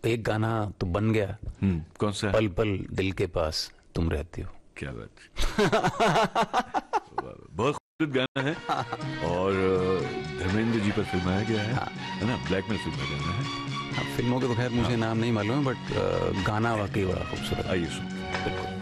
एक गाना तो बन गया, कौन सा? पल पल दिल के पास तुम रहती हो। क्या बात बहुत खूबसूरत गाना है और धर्मेंद्र जी पर फिल्माया गया है ना? ब्लैक में फिल्म का गाना है। फिल्मों के तो खैर मुझे नाम नहीं मालूम है, बट गाना वाकई बड़ा खूबसूरत। आइए सुनते हैं।